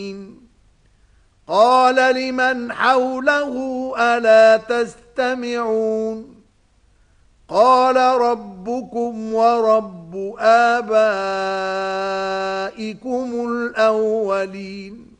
قال لمن حوله ألا تستمعون قال ربكم ورب آبائكم الأولين